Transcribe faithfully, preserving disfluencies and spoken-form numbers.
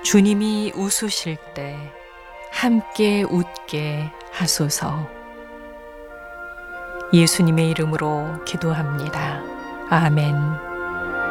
주님이 웃으실 때 함께 웃게 하소서. 예수님의 이름으로 기도합니다. 아멘.